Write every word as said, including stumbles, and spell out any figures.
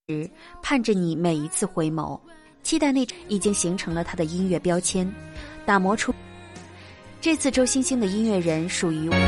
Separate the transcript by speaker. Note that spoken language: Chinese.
Speaker 1: 时，盼着你每一次回眸，期待那已经形成了他的音乐标签，打磨出。这次周星星的音乐人属于